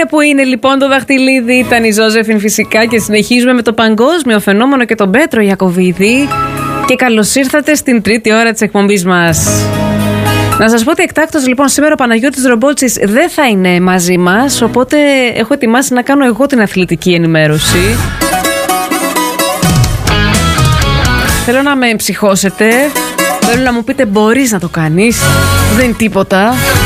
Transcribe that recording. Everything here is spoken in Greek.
που είναι λοιπόν το δαχτυλίδι. Ήταν η Ζώζεφιν φυσικά και συνεχίζουμε με το παγκόσμιο φαινόμενο και τον Πέτρο Ιακωβίδη. Και καλώς ήρθατε στην τρίτη ώρα της εκπομπής μας. Να σας πω ότι εκτάκτως λοιπόν σήμερα ο Παναγιώτης Ρομπόλτσης δεν θα είναι μαζί μας, οπότε έχω ετοιμάσει να κάνω εγώ την αθλητική ενημέρωση. Θέλω να με ψυχώσετε. Θέλω να μου πείτε μπορείς να το κάνεις. Δεν είναι τίποτα.